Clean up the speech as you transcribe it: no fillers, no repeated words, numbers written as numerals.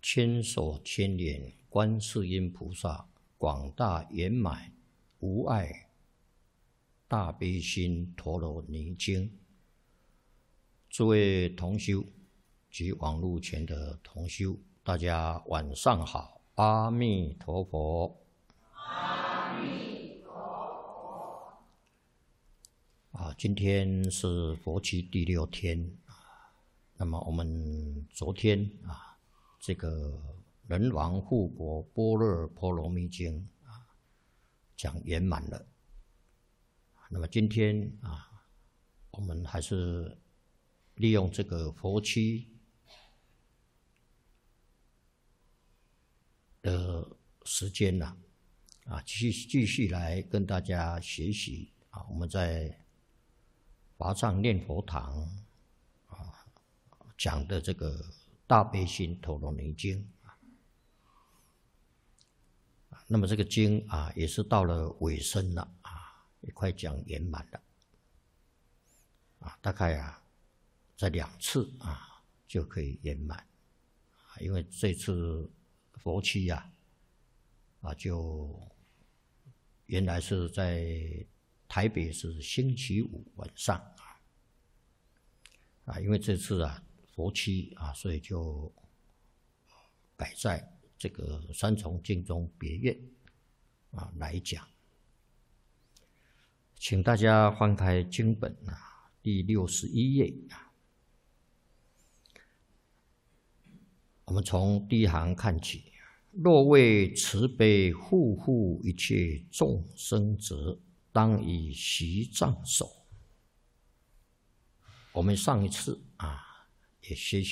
千手千眼观世音菩萨，广大圆满无碍大悲心陀罗尼经。诸位同修及网络前的同修，大家晚上好，阿弥陀佛。 阿弥陀佛。 今天是佛期第6天，那么我们昨天这个人王护国般若波罗蜜经讲圆满了。那么今天我们还是利用这个佛期的时间继续来跟大家学习我们在华藏念佛堂讲的这个大悲心陀罗尼经那么这个经也是到了尾声了也快讲圆满了大概在2次就可以圆满因为这次佛期就原来是在台北是星期5晚上因为这次佛期所以就改在这个三重净宗别院来讲。请大家翻开经本第61页我们从第一行看起。若为慈悲护护一切众生者，当以习障手。我们上一次也学习